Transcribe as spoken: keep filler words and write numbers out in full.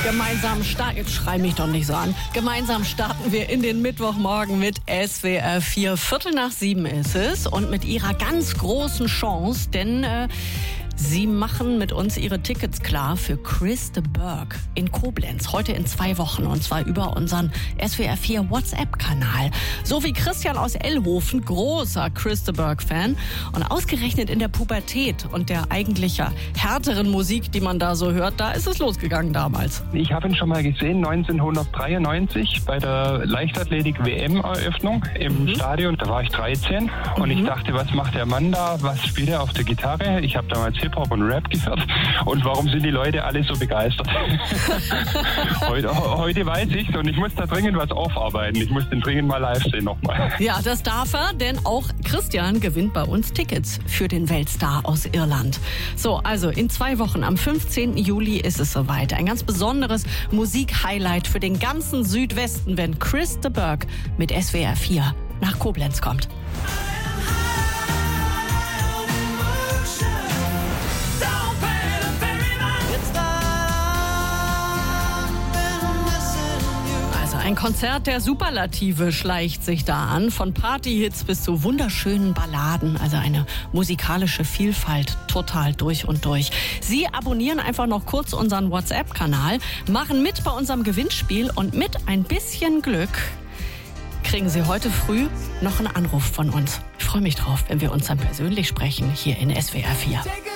Gemeinsam starten, jetzt schrei mich doch nicht so an. Gemeinsam starten wir in den Mittwochmorgen mit S W R vier. Viertel nach sieben ist es und mit ihrer ganz großen Chance, denn äh, sie machen mit uns ihre Tickets klar für Chris de Burgh in Koblenz. Heute in zwei Wochen und zwar über unseren S W R vier WhatsApp-Kanal. So wie Christian aus Ellhofen, großer Chris de Burgh-Fan. Und ausgerechnet in der Pubertät und der eigentlich ja härteren Musik, die man da so hört, da ist es losgegangen damals. Ich habe ihn schon mal gesehen, neunzehnhundertdreiundneunzig bei der Leichtathletik-W M-Eröffnung im mhm. Stadion. Da war ich dreizehn und mhm. ich dachte, was macht der Mann da? Was spielt er auf der Gitarre? Ich habe damals Hip-Hop und Rap gehört. Und warum sind die Leute alle so begeistert? heute, heute weiß ich's und ich muss da dringend was aufarbeiten. Ich muss den dringend mal live sehen nochmal. Ja, das darf er, denn auch Christian gewinnt bei uns Tickets für den Weltstar aus Irland. So, also in zwei Wochen, am fünfzehnten Juli ist es soweit. Ein ganz besonderes Musik-Highlight für den ganzen Südwesten, wenn Chris de Burgh mit S W R vier nach Koblenz kommt. Ein Konzert der Superlative schleicht sich da an, von Partyhits bis zu wunderschönen Balladen, also eine musikalische Vielfalt total durch und durch. Sie abonnieren einfach noch kurz unseren WhatsApp-Kanal, machen mit bei unserem Gewinnspiel und mit ein bisschen Glück kriegen Sie heute früh noch einen Anruf von uns. Ich freue mich drauf, wenn wir uns dann persönlich sprechen hier in S W R vier.